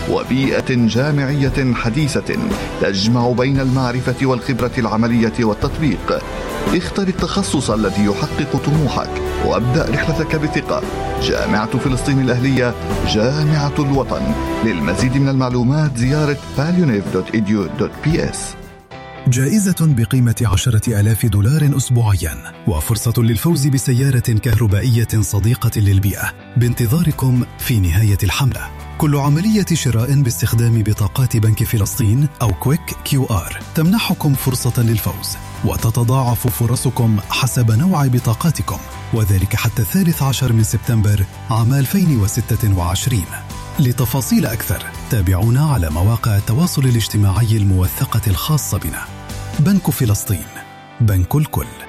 وبيئة جامعية حديثة تجمع بين المعرفة والخبرة العملية والتطبيق. اختر التخصص الذي يحقق طموحك وابدأ رحلتك بثقة. جامعة فلسطين الأهلية، جامعة الوطن. للمزيد من المعلومات زيارة palionev.edu.ps. جائزة بقيمة $10,000 أسبوعيا وفرصة للفوز بسيارة كهربائية صديقة للبيئة بانتظاركم في نهاية الحملة. كل عملية شراء باستخدام بطاقات بنك فلسطين أو كويك QR تمنحكم فرصة للفوز، وتتضاعف فرصكم حسب نوع بطاقاتكم، وذلك حتى 13 من سبتمبر عام 2026. لتفاصيل أكثر تابعونا على مواقع التواصل الاجتماعي الموثقة الخاصة بنا. بنك فلسطين، بنك الكل.